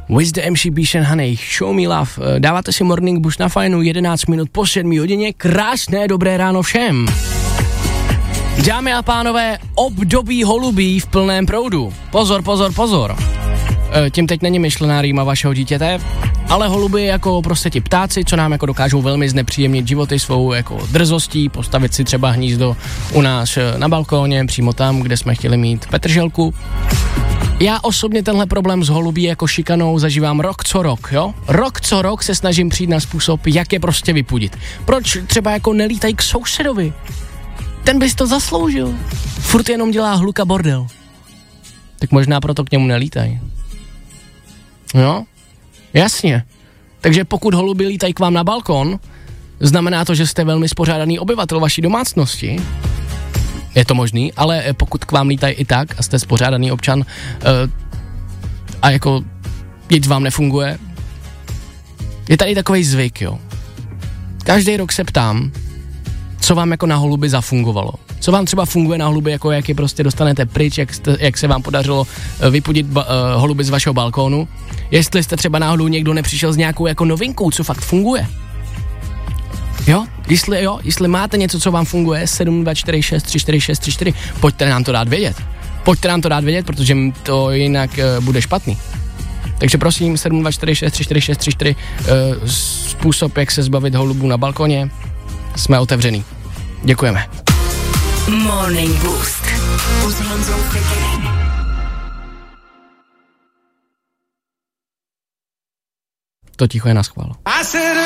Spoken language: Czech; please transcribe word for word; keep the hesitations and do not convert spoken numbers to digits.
With the M C Beast and Honey, Show Me Love. Dáváte si Morning Boost na Fajnu, jedenáct minut po sedmé hodině. Krásné dobré ráno všem. Dámy a pánové, období holubí v plném proudu. Pozor, pozor, pozor. E, tím teď není myšlená rýma vašeho dítěte, ale holuby jako prostě ti ptáci, co nám jako dokážou velmi znepříjemnit životy svou jako drzostí, postavit si třeba hnízdo u nás na balkóně, přímo tam, kde jsme chtěli mít petrželku. Já osobně tenhle problém s holubí jako šikanou zažívám rok co rok, jo? Rok co rok se snažím přijít na způsob, jak je prostě vypudit. Proč třeba jako nelítají k sousedovi? Ten bys to zasloužil. Furt jenom dělá hluka bordel. Tak možná proto k němu nelítají. Jo? Jasně. Takže pokud holuby lítají k vám na balkon, znamená to, že jste velmi spořádaný obyvatel vaší domácnosti. Je to možný, ale pokud k vám lítají i tak a jste spořádaný občan uh, a jako nic vám nefunguje, je tady takovej zvyk, jo. Každý rok se ptám, co vám jako na holuby zafungovalo. Co vám třeba funguje na holuby, jako jak je prostě dostanete pryč, jak, jste, jak se vám podařilo vypudit ba, uh, holuby z vašeho balkónu. Jestli jste třeba náhodou někdo nepřišel s nějakou jako novinkou, co fakt funguje. Jo, jestli jo, jestli máte něco, co vám funguje, sedm dva čtyři šest tři čtyři šest tři čtyři, pojďte nám to dát vědět. Pojďte nám to dát vědět, protože to jinak uh, bude špatný. Takže prosím, sedm dva čtyři šest tři čtyři šest tři čtyři, uh, způsob, jak se zbavit holubů na balkoně, jsme otevřený. Děkujeme. Morning Boost. To ticho je na schvál.